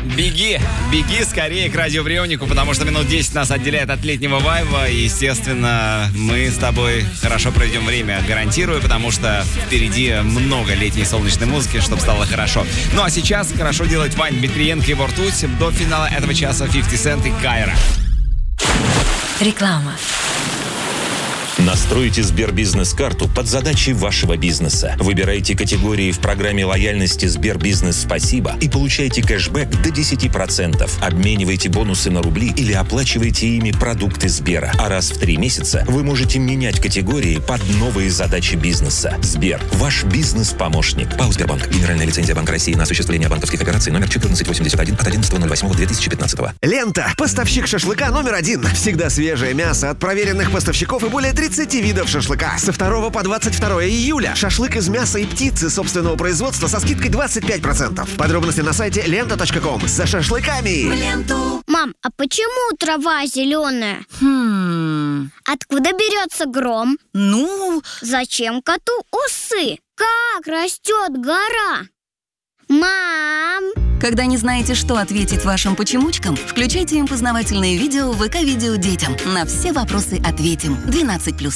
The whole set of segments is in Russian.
Беги скорее к радиоприемнику, потому что минут 10 нас отделяет от летнего вайба. И, естественно, мы с тобой хорошо проведем время, гарантирую, потому что впереди много летней солнечной музыки, чтобы стало хорошо. Ну а сейчас хорошо делать Вань Дмитриенко и его ртуть. До финала этого часа 50 Cent и Кайра. Реклама. Настройте Сбербизнес-карту под задачи вашего бизнеса. Выбирайте категории в программе лояльности Сбербизнес Спасибо и получайте кэшбэк до 10%. Обменивайте бонусы на рубли или оплачивайте ими продукты Сбера. А раз в 3 месяца вы можете менять категории под новые задачи бизнеса. Сбер – ваш бизнес-помощник. ПАО «Сбербанк». Генеральная лицензия Банка России на осуществление банковских операций номер 1481 от 11.08.2015. Лента. Поставщик шашлыка номер 1. Всегда свежее мясо от проверенных поставщиков и более 30 видов шашлыка. Со 2 по 22 июля. Шашлык из мяса и птицы собственного производства со скидкой 25%. Подробности на сайте lenta.com. За шашлыками! В ленту! Мам, а почему трава зеленая? Откуда берется гром? Зачем коту усы? Как растет гора? Мам! Когда не знаете, что ответить вашим почемучкам, включайте им познавательные видео в ВК-видео детям. На все вопросы ответим. 12+.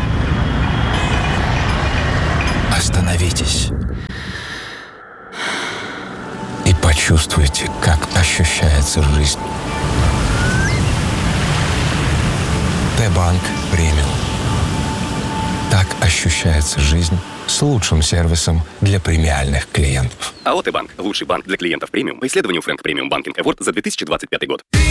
Остановитесь и почувствуйте, как ощущается жизнь. Т-банк премиум. Так ощущается жизнь с лучшим сервисом для премиальных клиентов. АО «Т-банк» – лучший банк для клиентов премиум по исследованию Frank Premium Banking Award за 2025 год.